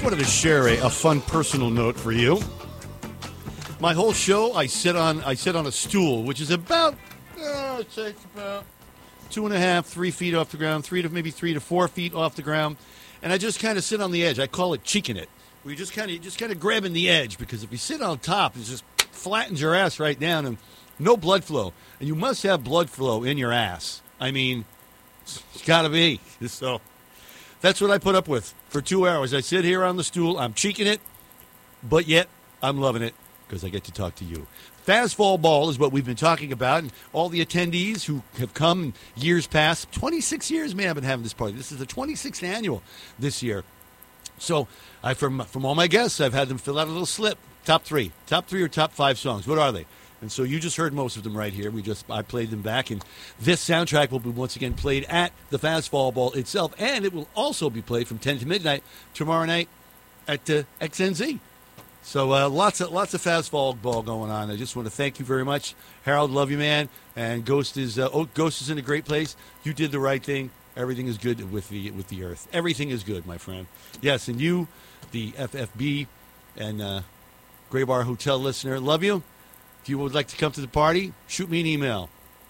just wanted to share a fun personal note for you. My whole show, I sit on a stool, which is about, it's about 2.5, 3 feet off the ground, 3 to 4 feet off the ground, and I just kind of sit on the edge. I call it cheeking it. Where you just kind of grabbing the edge, because if you sit on top, it just flattens your ass right down and no blood flow. And you must have blood flow in your ass. I mean, it's got to be. So that's what I put up with for 2 hours. I sit here on the stool. I'm cheeking it, but yet I'm loving it because I get to talk to you. Fastball Ball is what we've been talking about, and all the attendees who have come in years past. 26 years, man, I've been having this party. This is the 26th annual this year. So from all my guests, I've had them fill out a little slip. Top three or top 5 songs. What are they? And so you just heard most of them right here. I played them back, and this soundtrack will be once again played at the Fastball Ball itself, and it will also be played from 10 to midnight tomorrow night at XNZ. So lots of Fastball Ball going on. I just want to thank you very much, Harold. Love you, man. And Ghost is in a great place. You did the right thing. Everything is good with the earth. Everything is good, my friend. Yes, and you, the FFB and Gray Bar Hotel listener, love you. If you would like to come to the party, shoot me an email,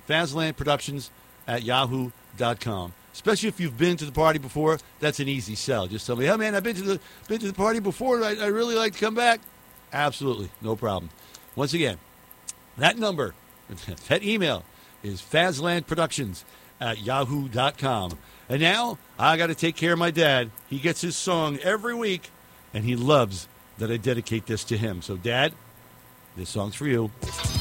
fazlandproductions@yahoo.com. Especially if you've been to the party before, that's an easy sell. Just tell me, hey, man, I've been to the party before. I really like to come back. Absolutely, no problem. Once again, that number, that email is fazlandproductions@yahoo.com. And now, I got to take care of my dad. He gets his song every week, and he loves that I dedicate this to him. So, Dad, this song's for you.